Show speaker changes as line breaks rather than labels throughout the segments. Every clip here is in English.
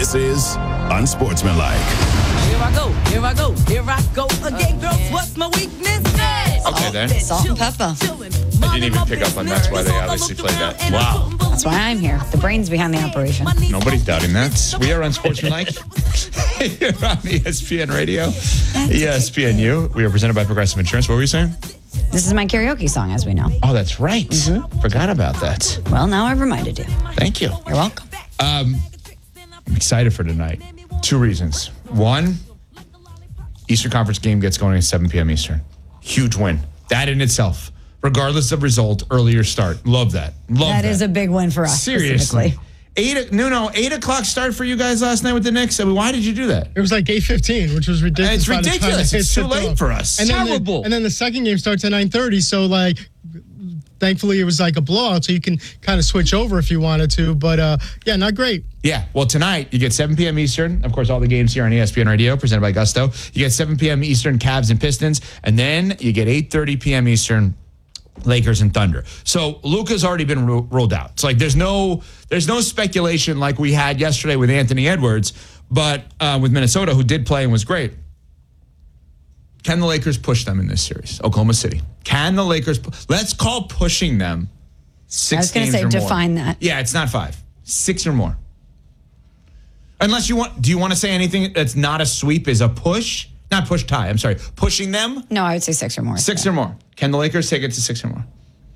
This is Unsportsmanlike.
Here I go again, girls. What's my weakness?
Okay, then.
Salt and pepper.
I didn't even pick up on that's why they obviously played that. Wow.
That's why I'm here. The brains behind the operation.
Nobody's doubting that. We are Unsportsmanlike. Here on ESPN Radio, ESPNU. We are presented by Progressive Insurance. What were you saying?
This is my karaoke song, as we know.
Oh, that's right. Forgot about that.
Well, now I've reminded you.
Thank you.
You're welcome.
I'm excited for tonight. 2 reasons. One, Eastern Conference game gets going at 7 p.m. Eastern. Huge win. That in itself, regardless of result, earlier start. Love that.
That is a big win for us.
Seriously.
Specifically.
8 o'clock start for you guys last night with the Knicks. I mean, why did you do that?
It was like 8:15, which was ridiculous.
It's ridiculous. It's too late for us.
And
Terrible.
And then the second game starts at 9:30. So, like, thankfully it was like a blowout, so you can kind of switch over if you wanted to. But, yeah, not great.
Yeah. Well, tonight you get 7 p.m. Eastern. Of course, all the games here on ESPN Radio, presented by Gusto. You get 7 p.m. Eastern, Cavs and Pistons. And then you get 8:30 p.m. Eastern, Lakers and Thunder. So Luka's already been ruled out. It's like there's no speculation like we had yesterday with Anthony Edwards, but with Minnesota, who did play and was great. Can the Lakers push them in this series? Oklahoma City. Can the Lakers? Let's call pushing them 6 games or more.
I was going to say define that.
Yeah, it's not 5. 6 or more. Unless you want. Do you want to say anything that's not a sweep is a push? Not push tie. I'm sorry. Pushing them?
No, I would say 6 or more.
6 or more. Can the Lakers take it to 6 or more?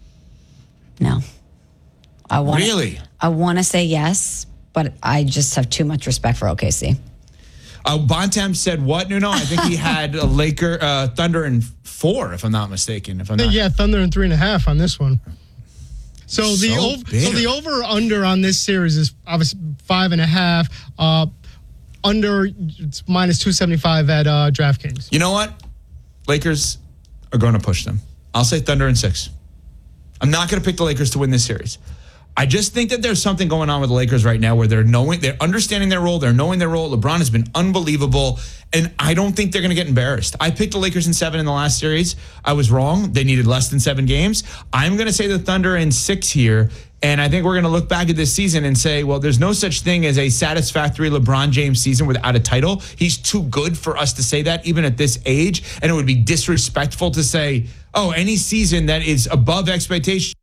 No. I want to say yes, but I just have too much respect for OKC.
Bontemps said what, Nuno? I think he had a Thunder in 4, if I'm not mistaken.
Yeah, Thunder in 3.5 on this one. So the over under on this series is obviously 5.5. Under, it's minus 275 at DraftKings.
You know what? Lakers are going to push them. I'll say Thunder in 6. I'm not going to pick the Lakers to win this series. I just think that there's something going on with the Lakers right now where they're understanding their role, they're knowing their role. LeBron has been unbelievable, and I don't think they're going to get embarrassed. I picked the Lakers in 7 in the last series. I was wrong. They needed less than 7 games. I'm going to say the Thunder in 6 here, and I think we're going to look back at this season and say, well, there's no such thing as a satisfactory LeBron James season without a title. He's too good for us to say that even at this age, and it would be disrespectful to say, oh, any season that is above expectation